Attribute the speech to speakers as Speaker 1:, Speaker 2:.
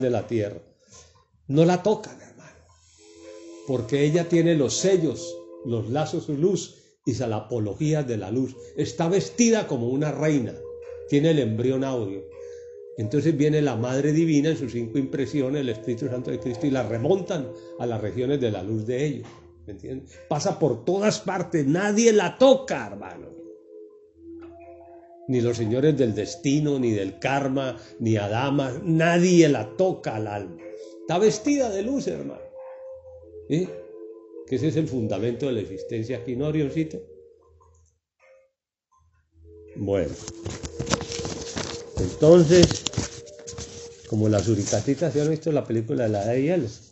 Speaker 1: de la tierra. No la tocan, hermano, porque ella tiene los sellos, los lazos de luz y la apología de la luz. Está vestida como una reina, tiene el embrión áureo. Entonces viene la Madre Divina en sus 5 impresiones, el Espíritu Santo de Cristo, y la remontan a las regiones de la luz de ellos. ¿Me entiendes? Pasa por todas partes, nadie la toca, hermano. Ni los señores del destino, ni del karma, ni Adama, nadie la toca al alma. Está vestida de luz, hermano. ¿Sí? Que ese es el fundamento de la existencia aquí, ¿no, Orioncito? Bueno. Entonces, como las suricatitas, ¿se han visto la película de la de hielo?